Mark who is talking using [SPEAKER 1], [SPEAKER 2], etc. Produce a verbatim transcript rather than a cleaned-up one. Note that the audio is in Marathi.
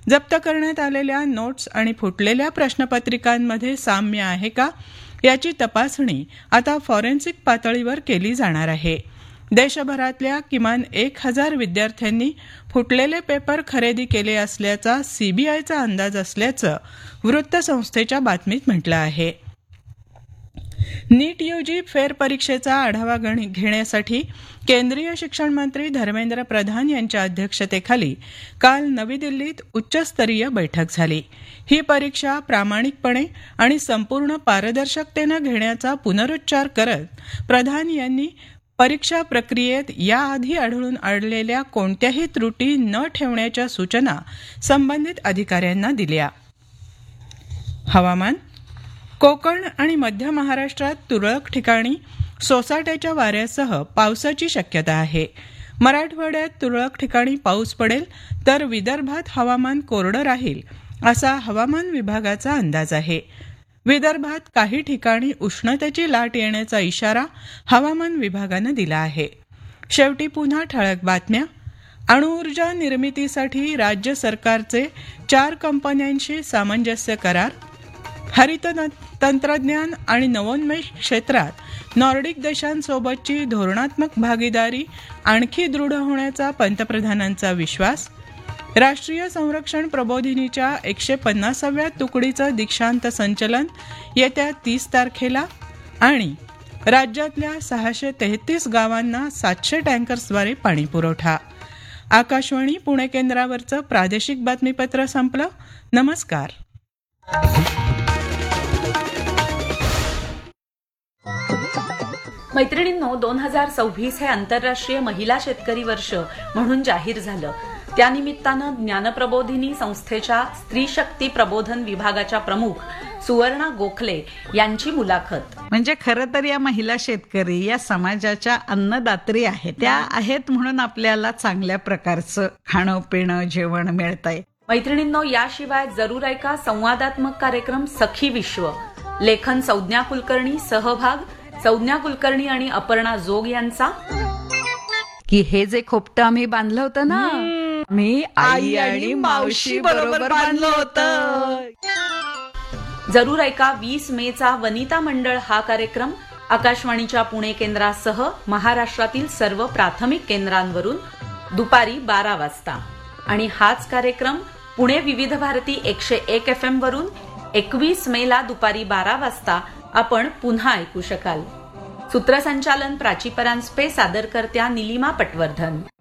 [SPEAKER 1] जप्त करण्यात आलेल्या नोट्स आणि फुटलेल्या प्रश्नपत्रिकांमध्ये साम्य आहे का याची तपासणी आता फॉरेन्सिक पातळीवर केली जाणार आहे. देशभरातल्या किमान एक हजार विद्यार्थ्यांनी फुटलेले पेपर खरेदी केले असल्याचा सीबीआयचा अंदाज असल्याचं वृत्तसंस्थेच्या बातमीत म्हटलं आहे. नीट यूजी फेरपरीक्षेचा आढावा घेण्यासाठी केंद्रीय शिक्षण मंत्री धर्मेंद्र प्रधान यांच्या अध्यक्षतेखाली काल नवी दिल्लीत उच्चस्तरीय बैठक झाली. ही परीक्षा प्रामाणिकपणे आणि संपूर्ण पारदर्शकतेनं घेण्याचा पुनरुच्चार करत प्रधान यांनी परीक्षा प्रक्रियेत याआधी आढळून आलेल्या कोणत्याही त्रुटी न ठेवण्याच्या सूचना संबंधित अधिकाऱ्यांना दिल्या. हवामान. कोकण आणि मध्य महाराष्ट्रात तुरळक ठिकाणी सोसाट्याच्या वाऱ्यासह पावसाची शक्यता आहे. मराठवाड्यात तुरळक ठिकाणी पाऊस पडेल तर विदर्भात हवामान कोरडं राहील असा हवामान विभागाचा अंदाज आहे. विदर्भात काही ठिकाणी उष्णतेची लाट येण्याचा इशारा हवामान विभागानं दिला आहे. शेवटी पुन्हा ठळक बातम्या. अणुऊर्जा निर्मितीसाठी राज्य सरकारचे चार कंपन्यांशी सामंजस्य करार. हरित तंत्रज्ञान आणि नवोन्मेष क्षेत्रात नॉर्डिक देशांसोबतची धोरणात्मक भागीदारी आणखी दृढ होण्याचा पंतप्रधानांचा विश्वास. राष्ट्रीय संरक्षण प्रबोधिनीच्या एकशे पन्नासाव्या तुकडीचं दीक्षांत संचलन येत्या तीस तारखेला. आणि राज्यातल्या सहाशे तेहतीस गावांना सातशे टँकर्सद्वारे पाणी पुरवठा. आकाशवाणी पुणे केंद्रावरचं प्रादेशिक बातमीपत्र संपलं. नमस्कार.
[SPEAKER 2] मैत्रिणींनो, दोन हजार सव्वीस हे आंतरराष्ट्रीय महिला शेतकरी वर्ष म्हणून जाहीर झालं. त्यानिमित्तानं ज्ञानप्रबोधिनी संस्थेच्या स्त्री शक्ती प्रबोधन विभागाच्या प्रमुख सुवर्णा गोखले यांची मुलाखत.
[SPEAKER 3] म्हणजे खरं तर या महिला शेतकरी या समाजाच्या अन्नदात्री आहेत. त्या आहेत म्हणून आपल्याला चांगल्या प्रकारचं खाणं पिणं जेवण मिळतंय.
[SPEAKER 2] मैत्रिणींनो, याशिवाय जरूर ऐका संवादात्मक कार्यक्रम सखी विश्व. लेखन संज्ञा कुलकर्णी, सहभाग संज्ञा कुलकर्णी आणि अपर्णा जोग यांचा.
[SPEAKER 4] की हे जे खोपटं आम्ही बांधलं होतं ना, मी आई आणि मावशी बरोबर बांधलं होतं.
[SPEAKER 2] जरूर ऐका वीस मेचा वनिता मंडळ हा कार्यक्रम आकाशवाणीच्या पुणे केंद्रासह महाराष्ट्रातील सर्व प्राथमिक केंद्रांवरून दुपारी बारा वाजता. आणि हाच कार्यक्रम पुणे विविध भारती एकशे एक एफ एम वरून एकवीस मेला दुपारी बारा वाजता आपण पुन्हा ऐकू शकाल. सूत्रसंचालन प्राची परांजपे, सादरकर्त्या निलिमा पटवर्धन.